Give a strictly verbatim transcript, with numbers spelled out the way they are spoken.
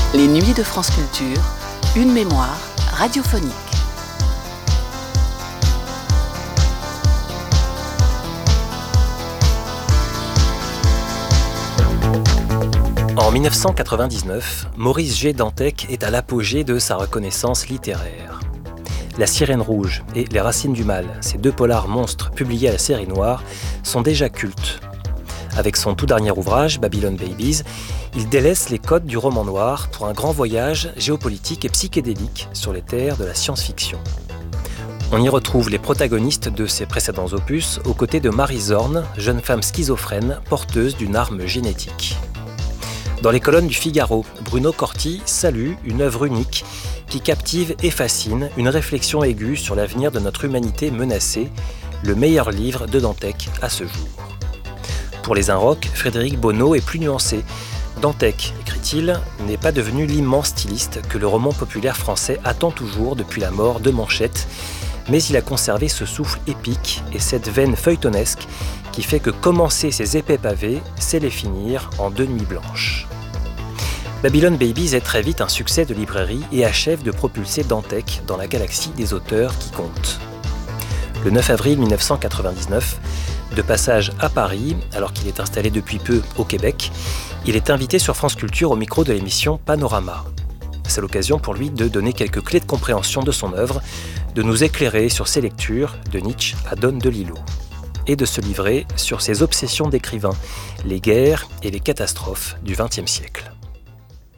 Les Nuits de France Culture, une mémoire radiophonique. En mille neuf cent quatre-vingt-dix-neuf, Maurice G. Dantec est à l'apogée de sa reconnaissance littéraire. La Sirène rouge et Les Racines du mal, ces deux polars monstres publiés à la série noire, sont déjà cultes. Avec son tout dernier ouvrage, Babylon Babies, il délaisse les codes du roman noir pour un grand voyage géopolitique et psychédélique sur les terres de la science-fiction. On y retrouve les protagonistes de ses précédents opus aux côtés de Marie Zorn, jeune femme schizophrène porteuse d'une arme génétique. Dans les colonnes du Figaro, Bruno Corti salue une œuvre unique qui captive et fascine, une réflexion aiguë sur l'avenir de notre humanité menacée, le meilleur livre de Dantec à ce jour. Pour les Inrocks, Frédéric Bonneau est plus nuancé. Dantec, écrit-il, n'est pas devenu l'immense styliste que le roman populaire français attend toujours depuis la mort de Manchette, mais il a conservé ce souffle épique et cette veine feuilletonesque qui fait que commencer ces épais pavés, c'est les finir en deux nuits blanches. Babylon Babies est très vite un succès de librairie et achève de propulser Dantec dans la galaxie des auteurs qui comptent. Le neuf avril mille neuf cent quatre-vingt-dix-neuf, de passage à Paris, alors qu'il est installé depuis peu au Québec, il est invité sur France Culture au micro de l'émission Panorama. C'est l'occasion pour lui de donner quelques clés de compréhension de son œuvre, de nous éclairer sur ses lectures, de Nietzsche à Don DeLillo, et de se livrer sur ses obsessions d'écrivain, les guerres et les catastrophes du vingtième siècle.